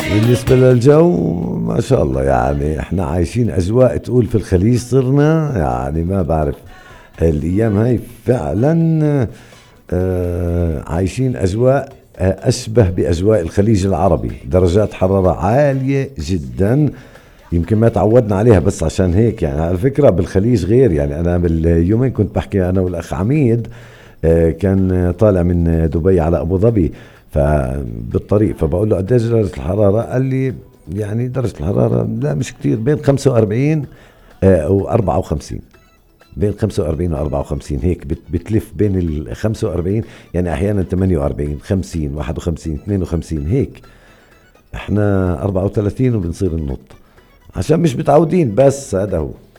بالنسبة للجو ما شاء الله، يعني احنا عايشين اجواء تقول في الخليج صرنا، يعني ما بعرف الايام هاي فعلا عايشين اجواء اشبه باجواء الخليج العربي، درجات حرارة عالية جدا، يمكن ما تعودنا عليها، بس عشان هيك يعني على فكرة بالخليج غير. يعني انا باليومين كنت بحكي انا والاخ عميد، كان طالع من دبي على ابو ظبي، فبالطريق فبقول له قديش درجة الحرارة؟ قال لي يعني درجة الحرارة لا مش كتير، بين 45 و 54، بين 45 و 54 هيك بتلف بين ال 45، يعني احيانا 48 50 51 52 هيك. احنا 34 وبنصير ننط عشان مش متعودين، بس هذا هو.